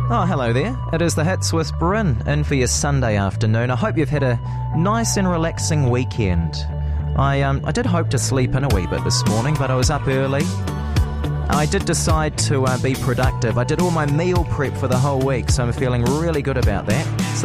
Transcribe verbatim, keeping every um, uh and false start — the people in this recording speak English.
Oh, hello there. It is the Hits with Bryn, in for your Sunday afternoon. I hope you've had a nice and relaxing weekend. I um I did hope to sleep in a wee bit this morning, but I was up early. I did decide to uh, be productive. I did all my meal prep for the whole week, so I'm feeling really good about that.